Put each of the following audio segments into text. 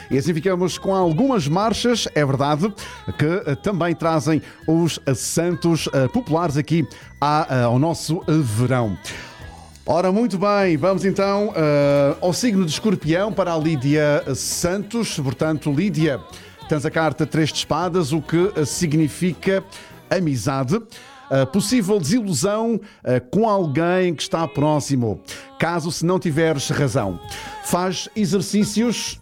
E assim ficamos com algumas marchas, é verdade, que também trazem os santos populares aqui ao nosso verão. Ora, muito bem, vamos então ao signo de Escorpião para a Lídia Santos. Portanto, Lídia, tens a carta 3 de espadas, o que significa amizade. Possível desilusão com alguém que está próximo, caso se não tiveres razão. Faz exercícios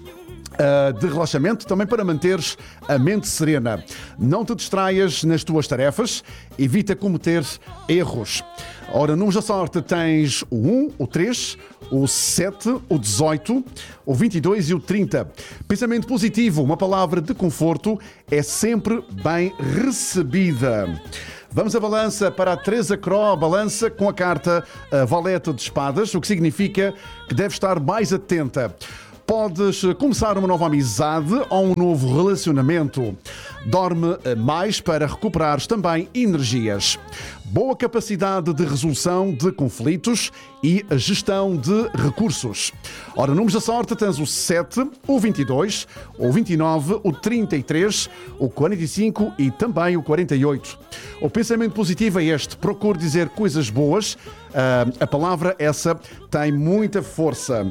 de relaxamento também para manteres a mente serena. Não te distraias nas tuas tarefas, evita cometer erros. Ora, números da sorte tens o 1, o 3, o 7, o 18, o 22 e o 30. Pensamento positivo, uma palavra de conforto é sempre bem recebida. Vamos à balança para a Teresa Cro, balança com a carta Valete de Espadas, o que significa que deve estar mais atenta. Podes começar uma nova amizade ou um novo relacionamento. Dorme mais para recuperares também energias. Boa capacidade de resolução de conflitos e gestão de recursos. Ora, números da sorte tens o 7, o 22, o 29, o 33, o 45 e também o 48. O pensamento positivo é este. Procure dizer coisas boas. A palavra essa tem muita força.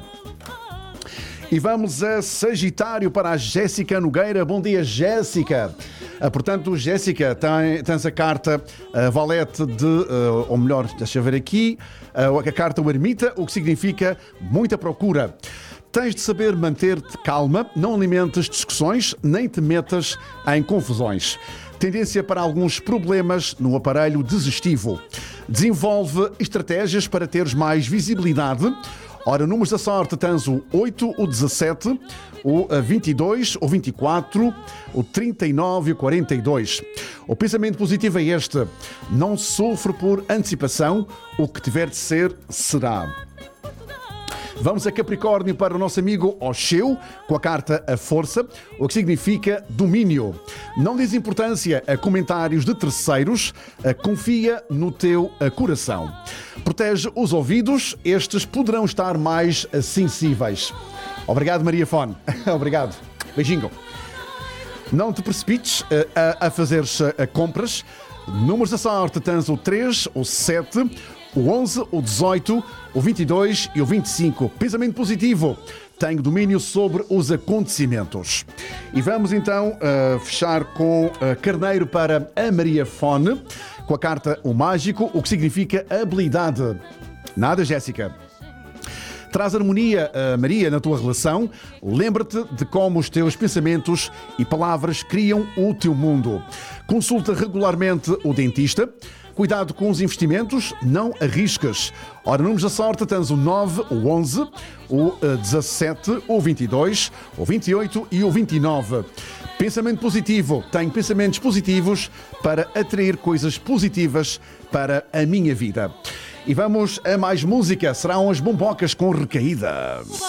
E vamos a Sagitário para a Jéssica Nogueira. Bom dia, Jéssica. Portanto, Jéssica, tens a carta Valete de, ou melhor, deixa eu ver aqui, a carta o Ermita, o que significa muita procura. Tens de saber manter-te calma, não alimentes discussões, nem te metas em confusões. Tendência para alguns problemas no aparelho digestivo. Desenvolve estratégias para teres mais visibilidade. Ora, números da sorte tens o 8, o 17, o 22, o 24, o 39 e o 42. O pensamento positivo é este. Não sofre por antecipação, o que tiver de ser, será. Vamos a Capricórnio para o nosso amigo Oxeu, com a carta A Força, o que significa domínio. Não diz importância a comentários de terceiros, confia no teu coração. Protege os ouvidos, estes poderão estar mais sensíveis. Obrigado, Maria Fone. Obrigado. Beijinho. Não te precipites a fazeres compras. Números da sorte tens o 3, o 7, o 11, o 18, o 22 e o 25. Pensamento positivo. Tenho domínio sobre os acontecimentos. E vamos então fechar com Carneiro para a Maria Fone, com a carta O Mágico, o que significa habilidade. Nada, Jéssica. Traz harmonia, Maria, na tua relação. Lembra-te de como os teus pensamentos e palavras criam o teu mundo. Consulta regularmente o dentista. Cuidado com os investimentos, não arriscas. Ora, números da sorte tens o 9, o 11, o 17, o 22, o 28 e o 29. Pensamento positivo. Tenho pensamentos positivos para atrair coisas positivas para a minha vida. E vamos a mais música. Serão as bombocas com recaída.